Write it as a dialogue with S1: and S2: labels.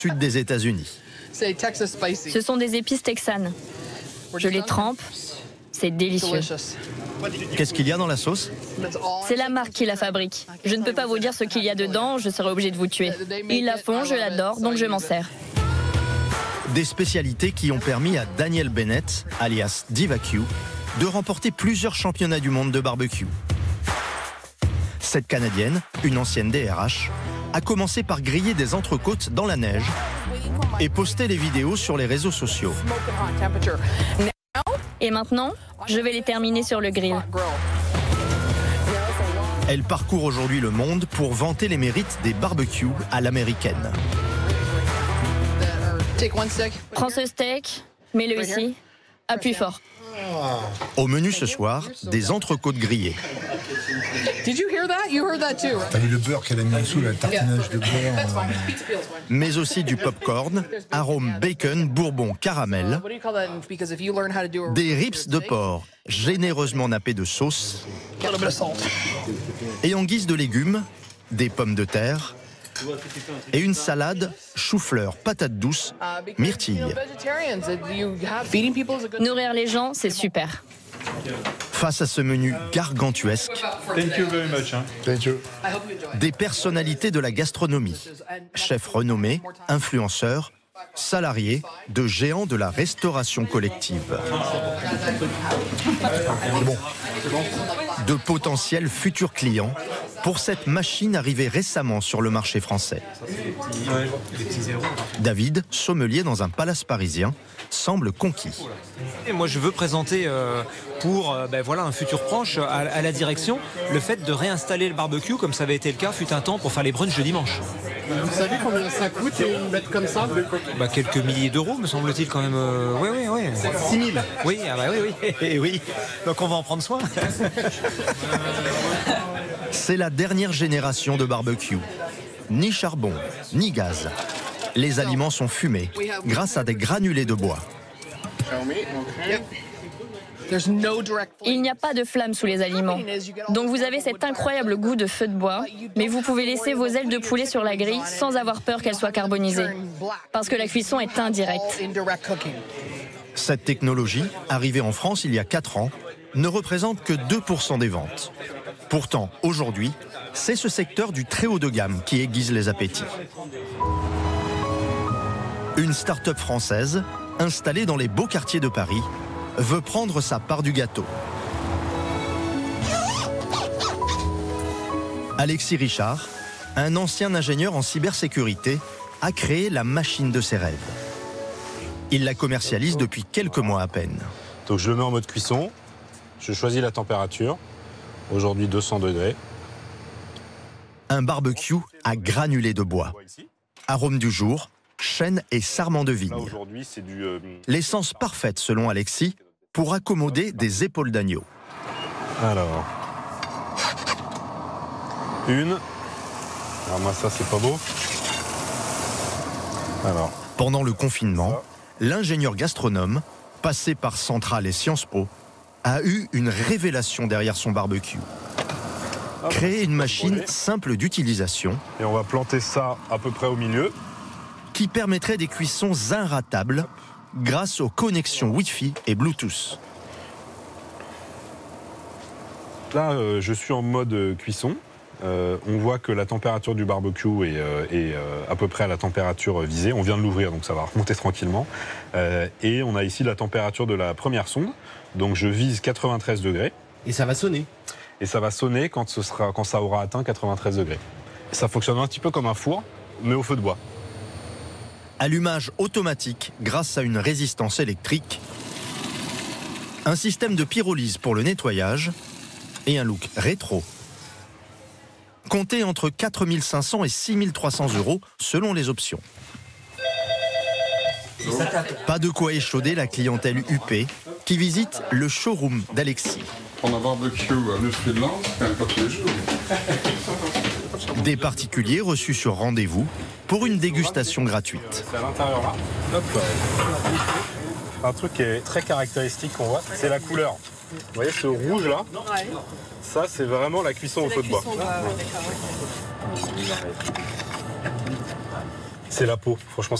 S1: sud des États-Unis.
S2: Ce sont des épices texanes. Je les trempe, c'est délicieux.
S1: Qu'est-ce qu'il y a dans la sauce?
S2: C'est la marque qui la fabrique. Je ne peux pas vous dire ce qu'il y a dedans, je serais obligé de vous tuer. Ils la font, je l'adore, donc je m'en sers.
S1: Des spécialités qui ont permis à Danielle Bennett, alias Diva Q, de remporter plusieurs championnats du monde de barbecue. Cette Canadienne, une ancienne DRH, a commencé par griller des entrecôtes dans la neige et poster les vidéos sur les réseaux sociaux.
S2: Et maintenant, je vais les terminer sur le grill.
S1: Elle parcourt aujourd'hui le monde pour vanter les mérites des barbecues à l'américaine.
S2: Prends ce steak, mets-le ici, appuie fort.
S1: Au menu ce soir, des entrecôtes grillées.
S3: T'as vu le beurre qu'elle a mis en dessous, le tartinage de beurre.
S1: Mais aussi du popcorn, arôme bacon, bourbon, caramel, des ribs de porc généreusement nappés de sauce, et en guise de légumes, des pommes de terre et une salade, chou-fleur, patates douces, myrtilles.
S2: Nourrir les gens, c'est super.
S1: Face à ce menu gargantuesque, des personnalités de la gastronomie, chefs renommés, influenceurs, salariés, de géants de la restauration collective. De potentiels futurs clients pour cette machine arrivée récemment sur le marché français. David, sommelier dans un palace parisien, semble conquis.
S4: Et moi, je veux présenter pour un futur proche à la direction le fait de réinstaller le barbecue comme ça avait été le cas fut un temps pour faire les brunchs le dimanche.
S5: Vous savez combien ça coûte une bête comme ça?
S4: Quelques milliers d'euros, me semble-t-il quand même. Oui.
S5: 6 000.
S4: Oui, oui. Donc on va en prendre soin.
S1: C'est la dernière génération de barbecue. Ni charbon, ni gaz. Les aliments sont fumés grâce à des granulés de bois.
S2: Il n'y a pas de flamme sous les aliments. Donc vous avez cet incroyable goût de feu de bois, mais vous pouvez laisser vos ailes de poulet sur la grille sans avoir peur qu'elles soient carbonisées. Parce que la cuisson est indirecte.
S1: Cette technologie, arrivée en France il y a 4 ans, ne représente que 2% des ventes. Pourtant, aujourd'hui, c'est ce secteur du très haut de gamme qui aiguise les appétits. Une start-up française, installée dans les beaux quartiers de Paris, veut prendre sa part du gâteau. Alexis Richard, un ancien ingénieur en cybersécurité, a créé la machine de ses rêves. Il la commercialise depuis quelques mois à peine.
S6: Donc je le mets en mode cuisson, je choisis la température, aujourd'hui 200 degrés.
S1: Un barbecue à granulés de bois. Arôme du jour, chêne et sarment de vigne. L'essence parfaite selon Alexis pour accommoder des épaules d'agneau.
S6: Alors, une. Alors moi ça c'est pas beau. Alors.
S1: Pendant le confinement, l'ingénieur gastronome, passé par Centrale et Sciences Po, a eu une révélation derrière son barbecue. Créer une machine simple d'utilisation.
S6: Et on va planter ça à peu près au milieu.
S1: Qui permettrait des cuissons inratables grâce aux connexions Wi-Fi et Bluetooth.
S6: Là, je suis en mode cuisson. On voit que la température du barbecue est à peu près à la température visée. On vient de l'ouvrir, donc ça va remonter tranquillement. Et on a ici la température de la première sonde. Donc je vise 93 degrés.
S5: Et ça va sonner.
S6: Et ça va sonner quand ça aura atteint 93 degrés. Ça fonctionne un petit peu comme un four, mais au feu de bois.
S1: Allumage automatique grâce à une résistance électrique, un système de pyrolyse pour le nettoyage et un look rétro. Comptez entre 4 500 et 6 300 € selon les options. Pas de quoi échauder la clientèle UP qui visite le showroom d'Alexis.
S7: On a barbecue à l'esprit de Lens, quand même pas tous les jours.
S1: Des particuliers reçus sur rendez-vous pour une dégustation gratuite.
S6: C'est à l'intérieur là. Hop. Un truc qui est très caractéristique qu'on voit, c'est la couleur. Vous voyez ce rouge là? Ça c'est vraiment la cuisson au feu de bois. C'est la peau. Franchement,